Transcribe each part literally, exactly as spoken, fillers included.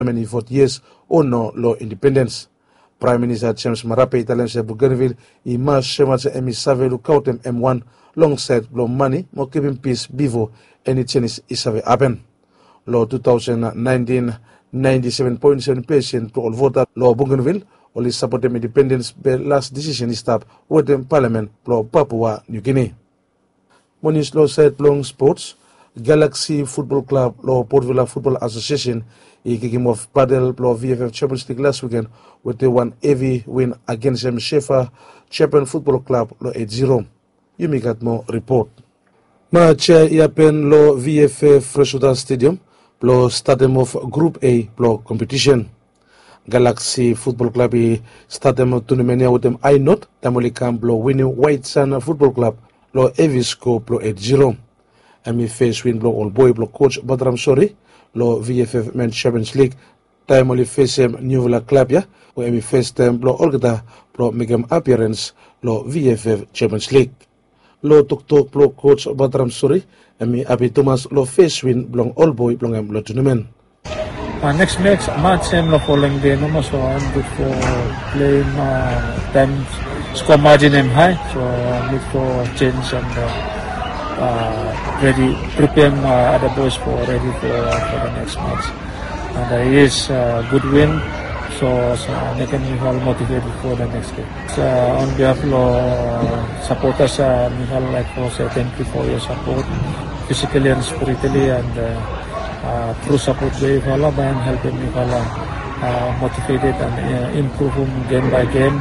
many forty years or no law independence. Prime Minister James Marape Italian se Bougainville i mas shemase emi save lukautem M one alongside lo money mo keeping peace bivo any Chinese isave happen. Lo two thousand nineteen ninety-seven point seven percent to all voter lo Bougainville only support them independence be last decision is stop with them parliament lo Papua New Guinea. Monis lo said long sports Galaxy Football Club lo Port Vila Football Association i game of paddle lo V F F Champions League last weekend with the one heavy win against them Shefa Champion Football Club lo eight zero. You make that more report. Ma chair iapen lo V F F Freshwater Stadium lo startem of Group A lo competition. Galaxy Football Club i startem tournament with them I not tamoli camp lo winning White Sun Football Club lo heavy score lo eight zero. And we face win lo all boy lo coach Badram Sori lo V F F Men's Champions League time only face him New Villa Club ya where we face them lo olgata lo make him appearance lo V F F Champions League lo tok tok lo coach Badram Sori and me Abi Thomas lo face win blong all boy blong em lo tournament. Uh, next match match em lo following day no so I'm good for playing uh, time score margin em high so I need for change and uh, Uh, ready, prepare uh, other boys for ready for, uh, for the next match. And uh, it is a uh, good win, so, so making me all motivated for the next game. So, uh, on behalf of uh, supporters, uh, Mihal like to say thank you for your support, physically and spiritually, and uh, uh, through support way for Allah and helping me all uh, motivated and uh, improving game by game.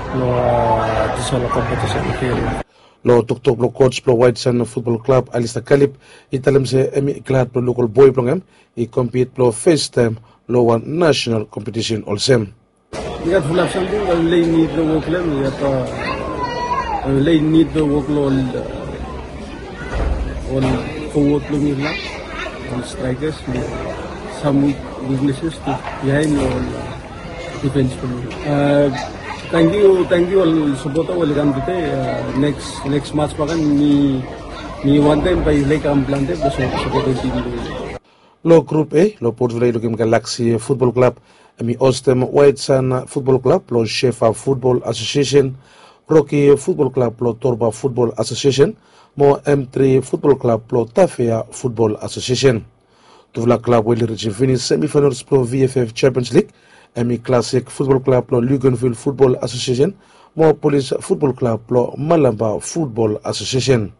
Uh, this whole competition period. Lo tok tok lo coach lo White Sun Football Club Alistair Kalip italem se emi glad lo local boy plongem i compete lo first time lo one national competition also. We got full of something we lay need the work level we got uh, lay need the work lo all forward lo nila all strikers some weaknesses to behind all defense uh, Thank you, thank you all supporter welcome today. Uh, next next match pa kan ni ni one time pa ilay ka amplante so supporter team do. Lo Group A, lo Port Vila Lugim Galaxy Football Club, mi Ostem White Sun Football Club, lo Shefa Football Association, Rocky Football Club, lo Torba Football Association, mo M three Football Club, lo Tafea Football Association. Tuvla Club will reach finish semi-finals pro V F F Champions League. Emi Classic Football Club lo Luganville Football Association, mo Police Football Club lo Malamba Football Association.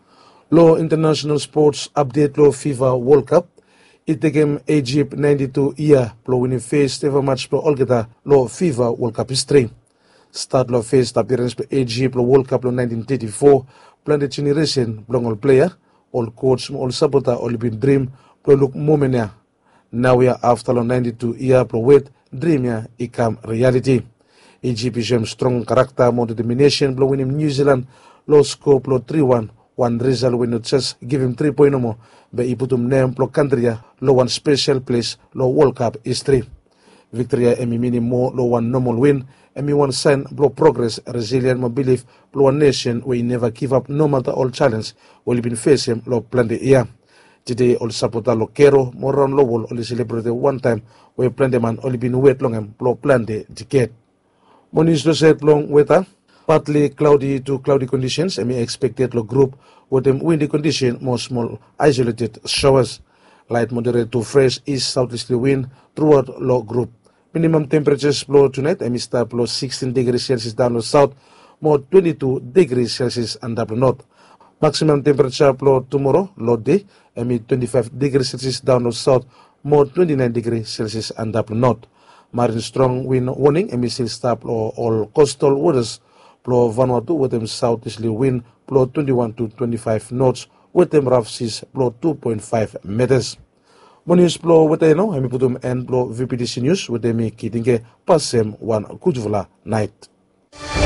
Lo International Sports Update lo FIFA World Cup, ite game Egypt ninety-two year lo winning first ever match lo Olgeta lo FIFA World Cup history. Start lo first appearance lo Egypt lo World Cup lo nineteen thirty-four, planted generation blong all player, all coach, all supporter, all been dream lo look momenia. Now we are after lo ninety-two year pro wait dream ya become reality. Egypt is strong character, more determination, blowing him New Zealand, low scope, low three one, one result when you just give him three point no more, but he put him name, blow country, low one special place, low World Cup history. Victory, emi mini more, low one normal win, emi one sign, blow progress, resilient, more belief, blow one nation where he never give up no matter all challenge, will been facing, low plenty year. Today, all supporter lo kero, more round low wall, only celebrated one time, where plenty man only been wait long and blow plenty decade. Monis lo said long weather, partly cloudy to cloudy conditions, and we expected lo group with them windy condition, more small isolated showers. Light moderate to fresh east southeasterly wind throughout lo group. Minimum temperatures blow tonight, and we start below sixteen degrees Celsius down the south, more twenty-two degrees Celsius and up the north. Maximum temperature blow tomorrow, low day, and mid twenty-five degrees Celsius down the south, more twenty-nine degrees Celsius and up the north. Marine strong wind warning, and we still stop all, all coastal waters, blow Vanuatu with them southeasterly wind, blow twenty-one to twenty-five knots, with them rough seas, blow two point five meters. One news blow with them, and we put them and blow V P D C news with them, kidding, pass them one good night.